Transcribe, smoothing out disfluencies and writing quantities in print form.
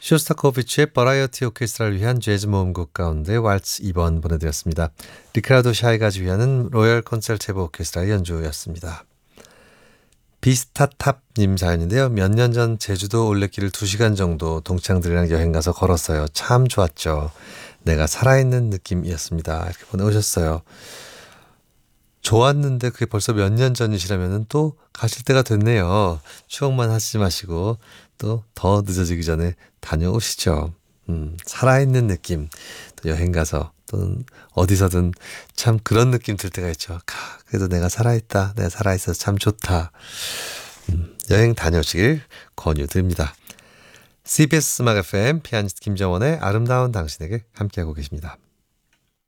쇼스타코비치의 버라이어티 오케스트라를 위한 재즈 모음곡 가운데 왈츠 2번 보내드렸습니다. 리카르도 샤이가 지휘하는 로열 콘서트부 오케스트라의 연주였습니다. 비스타탑님 사연인데요. 몇 년 전 제주도 올레길을 2시간 정도 동창들이랑 여행 가서 걸었어요. 참 좋았죠. 내가 살아있는 느낌이었습니다. 이렇게 보내오셨어요. 좋았는데 그게 벌써 몇 년 전이시라면 또 가실 때가 됐네요. 추억만 하시지 마시고 또 더 늦어지기 전에 다녀오시죠. 살아있는 느낌. 또 여행 가서 또는 어디서든 참 그런 느낌 들 때가 있죠. 그래도 내가 살아있다. 내가 살아있어서 참 좋다. 여행 다녀오시길 권유드립니다. CBS 음악 FM 피아니스트 김정원의 아름다운 당신에게 함께하고 계십니다.